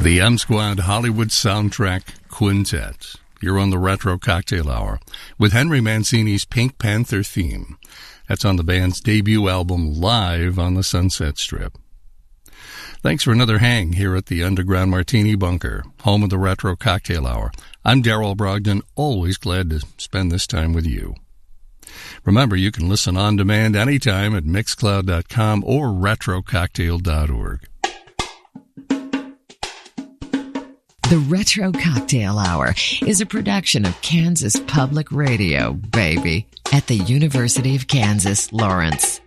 The M Squad Hollywood Soundtrack Quintet. You're on the Retro Cocktail Hour with Henry Mancini's Pink Panther theme. That's on the band's debut album, Live on the Sunset Strip. Thanks for another hang here at the Underground Martini Bunker, home of the Retro Cocktail Hour. I'm Darrell Brogdon, always glad to spend this time with you. Remember, you can listen on demand anytime at Mixcloud.com or RetroCocktail.org. The Retro Cocktail Hour is a production of Kansas Public Radio, baby, at the University of Kansas, Lawrence.